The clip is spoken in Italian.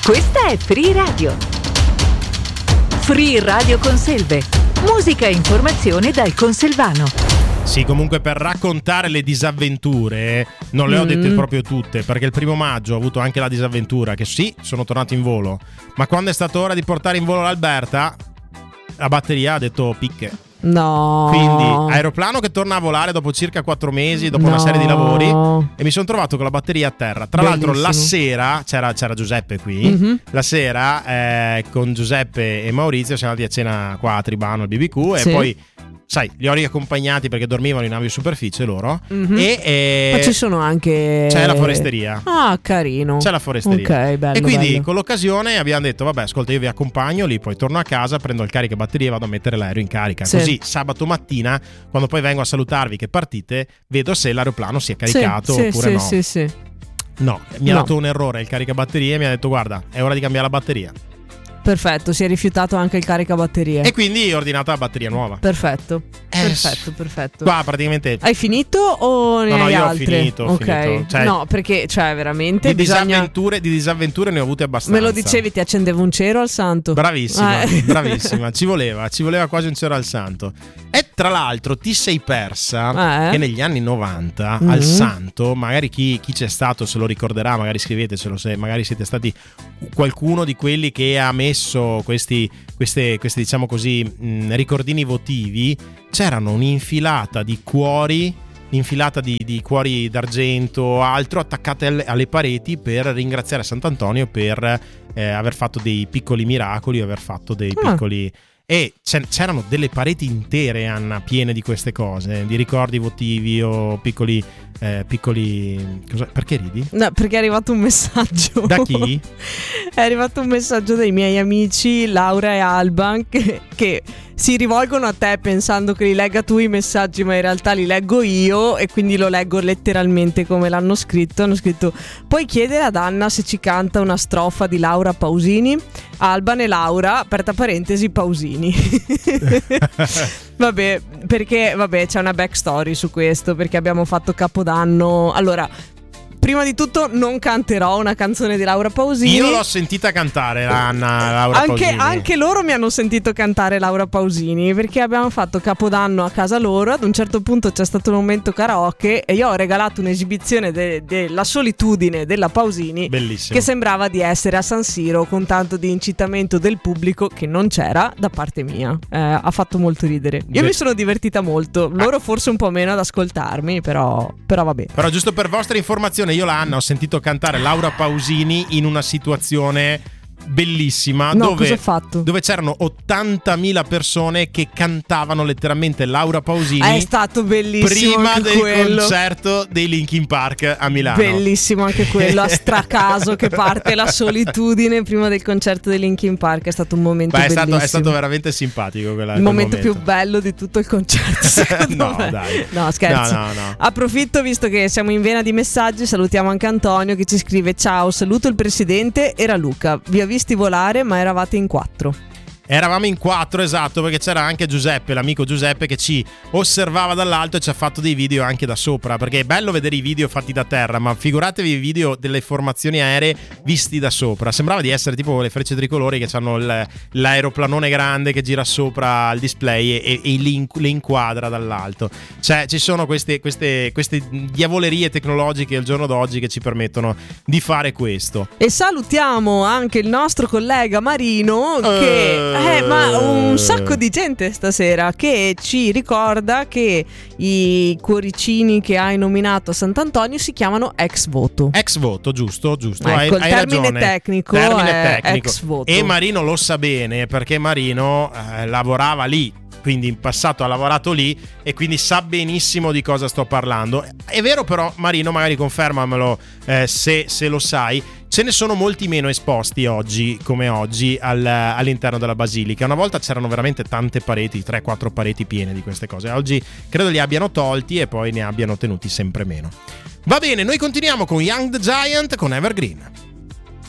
Questa è Free Radio. Free Radio Conselve. Musica e informazione dal Conselvano. Sì, comunque per raccontare le disavventure non le ho dette proprio tutte, perché il 1 maggio ho avuto anche la disavventura che sì, sono tornato in volo, ma quando è stata ora di portare in volo l'Alberta, la batteria ha detto picche. No. Quindi aeroplano che torna a volare dopo circa 4 mesi, dopo una serie di lavori, e mi sono trovato con la batteria a terra. Tra l'altro la sera c'era Giuseppe qui. La sera con Giuseppe e Maurizio siamo andati a cena qua a Tribano al BBQ e poi sai, li ho riaccompagnati perché dormivano in aviosuperficie loro. E ma ci sono anche... c'è la foresteria. Ah, carino. C'è la foresteria. Ok, bello. E quindi bello. con l'occasione abbiamo detto vabbè, ascolta, io vi accompagno lì, poi torno a casa, prendo il caricabatterie e vado a mettere l'aereo in carica. Sì. Così sabato mattina, quando poi vengo a salutarvi che partite, vedo se l'aeroplano si è caricato oppure no. Sì. No, mi ha dato un errore il caricabatterie e mi ha detto guarda, è ora di cambiare la batteria. Perfetto, si è rifiutato anche il caricabatterie. E quindi ho ordinato la batteria nuova. Perfetto. Perfetto. Qua praticamente hai finito o ne hai altre? Ho finito. Cioè, no, perché veramente di disavventure ne ho avute abbastanza. Me lo dicevi, ti accendevo un cero al santo. Bravissima, ci voleva quasi un cero al santo. E tra l'altro ti sei persa che negli anni 90 al santo, magari chi c'è stato se lo ricorderà, magari scrivetecelo se magari siete stati qualcuno di quelli che ha messo questi diciamo così ricordini votivi. C'erano un'infilata di cuori, di cuori d'argento o altro attaccate alle pareti per ringraziare Sant'Antonio per aver fatto dei piccoli miracoli, aver fatto dei piccoli... E c'erano delle pareti intere, Anna, piene di queste cose, di ricordi votivi o piccoli... Perché ridi? No, perché è arrivato un messaggio. Da chi? È arrivato un messaggio dei miei amici Laura e Alban che si rivolgono a te pensando che li legga tu i messaggi, ma in realtà li leggo io e quindi lo leggo letteralmente come l'hanno scritto. Hanno scritto: puoi chiedere ad Anna se ci canta una strofa di Laura Pausini? Alban e Laura, aperta parentesi, Pausini. Vabbè, perché c'è una backstory su questo, perché abbiamo fatto Capodanno. Allora, prima di tutto non canterò una canzone di Laura Pausini. Io l'ho sentita cantare Laura Pausini. Anche loro mi hanno sentito cantare Laura Pausini, perché abbiamo fatto Capodanno a casa loro. Ad un certo punto c'è stato un momento karaoke e io ho regalato un'esibizione della solitudine della Pausini. Bellissimo. Che sembrava di essere a San Siro, con tanto di incitamento del pubblico che non c'era da parte mia. Ha fatto molto ridere. Io mi sono divertita molto. Loro forse un po' meno ad ascoltarmi, però vabbè. Però giusto per vostra informazione, io Anna ho sentito cantare Laura Pausini in una situazione bellissima dove c'erano 80.000 persone che cantavano letteralmente Laura Pausini. È stato bellissimo prima del quello. Concerto dei Linkin Park a Milano. Bellissimo anche quello, a stracaso che parte la solitudine prima del concerto dei Linkin Park. È stato un momento bellissimo. È stato veramente simpatico il momento più bello di tutto il concerto, secondo me. Dai. No, scherzo. No. Approfitto, visto che siamo in vena di messaggi, salutiamo anche Antonio che ci scrive: ciao, saluto il presidente e Raluca, vi ho visti volare ma eravate in 4. Eravamo in 4, esatto, perché c'era anche Giuseppe, l'amico Giuseppe, che ci osservava dall'alto e ci ha fatto dei video anche da sopra, perché è bello vedere i video fatti da terra, ma figuratevi i video delle formazioni aeree visti da sopra. Sembrava di essere tipo le Frecce Tricolori, che hanno l'aeroplanone grande che gira sopra il display e le inquadra dall'alto. Cioè ci sono queste diavolerie tecnologiche al giorno d'oggi che ci permettono di fare questo. E salutiamo anche il nostro collega Marino che... ma un sacco di gente stasera che ci ricorda che i cuoricini che hai nominato a Sant'Antonio si chiamano ex voto. Ex voto, giusto. Ecco, hai il termine ragione. Tecnico è ex voto. E Marino lo sa bene perché Marino lavorava lì. Quindi in passato ha lavorato lì e quindi sa benissimo di cosa sto parlando. È vero, però, Marino, magari confermamelo se lo sai, ce ne sono molti meno esposti oggi come oggi all'interno della basilica. Una volta c'erano veramente tante pareti, 3-4 pareti piene di queste cose. Oggi credo li abbiano tolti e poi ne abbiano tenuti sempre meno. Va bene, noi continuiamo con Young the Giant con Evergreen.